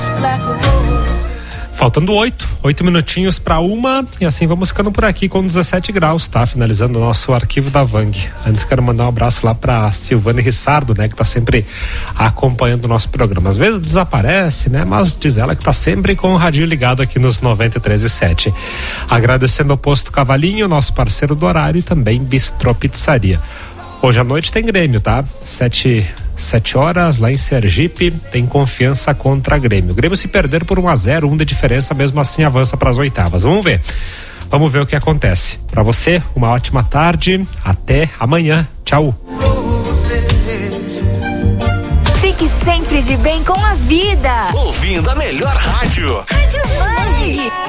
Faltando 8 minutinhos para 1, e assim vamos ficando por aqui com 17 graus, tá? Finalizando o nosso arquivo da Vang. Antes quero mandar um abraço lá para Silvane Rissardo, né? Que tá sempre acompanhando o nosso programa. Às vezes desaparece, né? Mas diz ela que tá sempre com o radinho ligado aqui nos 93.7. Agradecendo ao Posto Cavalinho, nosso parceiro do horário, e também Bistrô Pizzaria. Hoje à noite tem Grêmio, tá? 7 horas lá em Sergipe, tem Confiança contra Grêmio. O Grêmio, se perder por 1-0, 1 de diferença, mesmo assim avança para as oitavas. Vamos ver o que acontece. Para você, uma ótima tarde, até amanhã. Tchau. Fique sempre de bem com a vida. Ouvindo a melhor rádio. Rádio Vang.